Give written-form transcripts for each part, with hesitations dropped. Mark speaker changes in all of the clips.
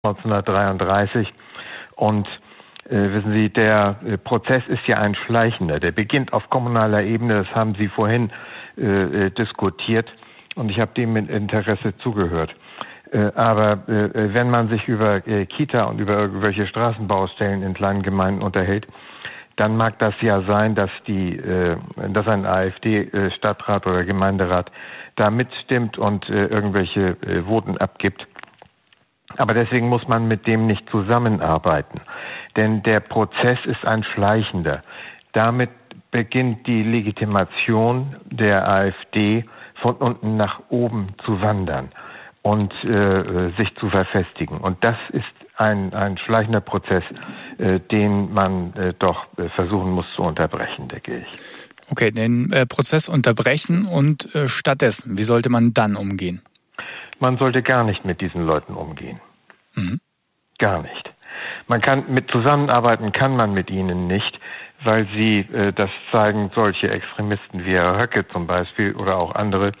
Speaker 1: 1933. Und wissen Sie, der Prozess ist ja ein schleichender. Der beginnt auf kommunaler Ebene, das haben Sie vorhin diskutiert. Und ich habe dem mit Interesse zugehört. Aber wenn man sich über Kita und über irgendwelche Straßenbaustellen in kleinen Gemeinden unterhält, dann mag das ja sein, dass ein AfD-Stadtrat oder Gemeinderat da mitstimmt und irgendwelche Voten abgibt. Aber deswegen muss man mit dem nicht zusammenarbeiten. Denn der Prozess ist ein schleichender. Damit beginnt die Legitimation der AfD von unten nach oben zu wandern und sich zu verfestigen. Und das ist ein schleichender Prozess, den man doch versuchen muss zu unterbrechen, denke ich.
Speaker 2: Okay, den Prozess unterbrechen und stattdessen, wie sollte man dann umgehen?
Speaker 1: Man sollte gar nicht mit diesen Leuten umgehen. Mhm. Gar nicht. Zusammenarbeiten kann man mit ihnen nicht, weil sie, das zeigen solche Extremisten wie Herr Höcke zum Beispiel oder auch andere,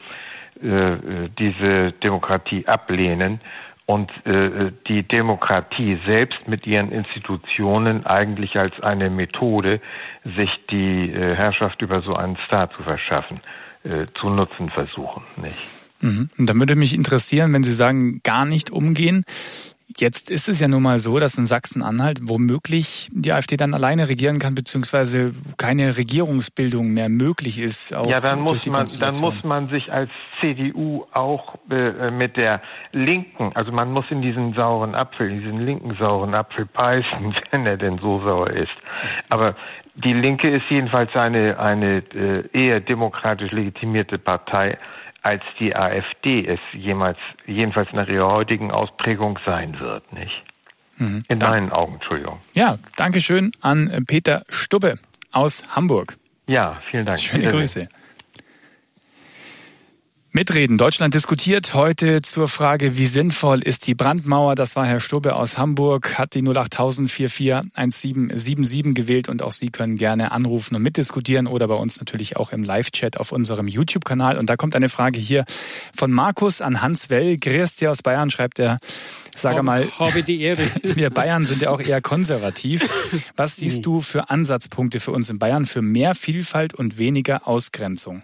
Speaker 1: diese Demokratie ablehnen und die Demokratie selbst mit ihren Institutionen eigentlich als eine Methode, sich die Herrschaft über so einen Staat zu verschaffen, zu nutzen versuchen, nicht?
Speaker 2: Mhm. Und dann würde mich interessieren, wenn Sie sagen, gar nicht umgehen. Jetzt ist es ja nun mal so, dass in Sachsen-Anhalt womöglich die AfD dann alleine regieren kann, beziehungsweise keine Regierungsbildung mehr möglich ist. Auch
Speaker 1: ja, dann muss man sich als CDU auch mit der Linken, also man muss in diesen linken sauren Apfel beißen, wenn er denn so sauer ist. Aber die Linke ist jedenfalls eine eher demokratisch legitimierte Partei, als die AfD es jedenfalls nach ihrer heutigen Ausprägung sein wird, nicht? Mhm. In meinen Augen, Entschuldigung.
Speaker 2: Ja, Dankeschön an Peter Stubbe aus Hamburg.
Speaker 1: Ja, vielen Dank.
Speaker 2: Schöne Grüße. Mitreden. Deutschland diskutiert heute zur Frage, wie sinnvoll ist die Brandmauer. Das war Herr Stubbe aus Hamburg, hat die 08000 441777 gewählt und auch Sie können gerne anrufen und mitdiskutieren oder bei uns natürlich auch im Live-Chat auf unserem YouTube-Kanal. Und da kommt eine Frage hier von Markus an Hans Well. Grüß dir aus Bayern, schreibt er. Sag mal,
Speaker 3: habe die Ehre.
Speaker 2: Wir Bayern sind ja auch eher konservativ. Was siehst du für Ansatzpunkte für uns in Bayern für mehr Vielfalt und weniger Ausgrenzung?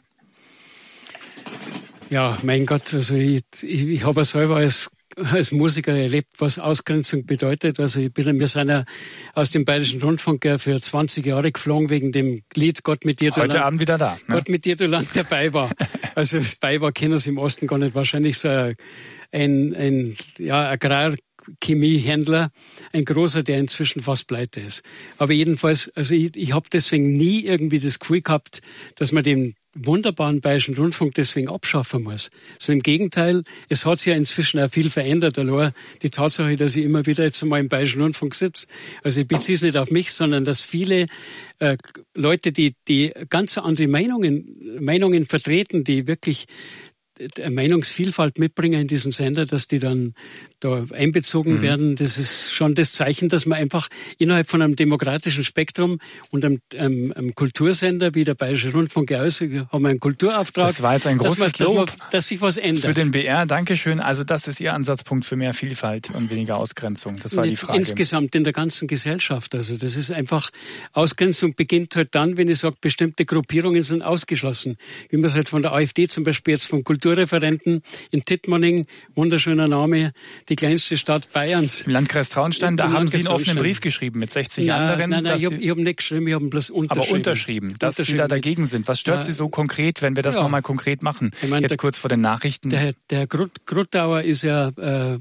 Speaker 3: Ja, mein Gott, also ich habe selber als Musiker erlebt, was Ausgrenzung bedeutet. Also wir sind ja aus dem Bayerischen Rundfunk für 20 Jahre geflogen wegen dem Lied Gott mit dir, du
Speaker 2: Heute
Speaker 3: Land.
Speaker 2: Abend wieder da. Ne?
Speaker 3: Gott mit dir, du Land, der BayWa. Also das BayWa kennen Sie im Osten gar nicht. Wahrscheinlich so ein Agrarchemiehändler, ein großer, der inzwischen fast pleite ist. Aber jedenfalls, also ich habe deswegen nie irgendwie das Gefühl gehabt, dass man den wunderbaren Bayerischen Rundfunk deswegen abschaffen muss. So im Gegenteil, es hat sich ja inzwischen auch viel verändert. Allein die Tatsache, dass ich immer wieder jetzt einmal im Bayerischen Rundfunk sitze. Also ich beziehe es nicht auf mich, sondern dass viele Leute, die ganz andere Meinungen vertreten, die wirklich Meinungsvielfalt mitbringen in diesen Sender, dass die dann da einbezogen werden. Das ist schon das Zeichen, dass man einfach innerhalb von einem demokratischen Spektrum und einem Kultursender wie der Bayerische Rundfunk haben wir einen Kulturauftrag.
Speaker 2: Das war jetzt ein großes Lob,
Speaker 3: dass sich was ändert.
Speaker 2: Für den BR, Dankeschön. Also das ist Ihr Ansatzpunkt für mehr Vielfalt und weniger Ausgrenzung. Das war die Frage.
Speaker 3: Insgesamt in der ganzen Gesellschaft. Also das ist einfach, Ausgrenzung beginnt halt dann, wenn ich sage, bestimmte Gruppierungen sind ausgeschlossen. Wie man es halt von der AfD zum Beispiel jetzt vom Kulturreferenten in Tittmoning, wunderschöner Name, die kleinste Stadt Bayerns.
Speaker 2: Im Landkreis Traunstein, da haben Sie einen offenen Brief geschrieben mit 60 anderen.
Speaker 3: Nein, ich hab nicht geschrieben, ich habe bloß unterschrieben.
Speaker 2: Aber unterschrieben, dass Sie da dagegen sind. Was stört Sie so konkret, wenn wir das nochmal konkret machen? Ich meine, jetzt kurz vor den Nachrichten.
Speaker 3: Der Gruttauer ist ja,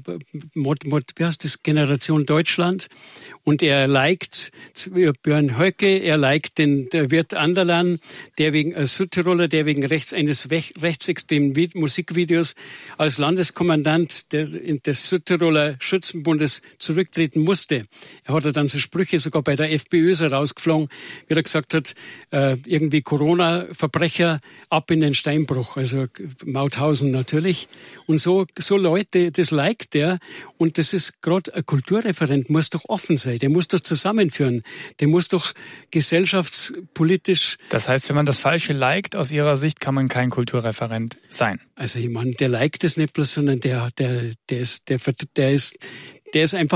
Speaker 3: wie heißt das, Generation Deutschland. Und er liked Björn Höcke, er liked der Wirt Anderlan, der wegen Südtiroler, der wegen eines rechtsextremen Musikvideos als Landeskommandant des Südtiroler Schützenbundes zurücktreten musste. Er hat dann so Sprüche sogar bei der FPÖ so rausgeflogen, wie er gesagt hat, irgendwie Corona-Verbrecher ab in den Steinbruch, also Mauthausen natürlich. Und so Leute, das liked er. Und das ist gerade ein Kulturreferent, muss doch offen sein. Der muss doch zusammenführen. Der muss doch gesellschaftspolitisch...
Speaker 2: Das heißt, wenn man das Falsche liked, aus Ihrer Sicht kann man kein Kulturreferent sein.
Speaker 3: Also ich meine, der liked es nicht bloß, sondern der der ist einfach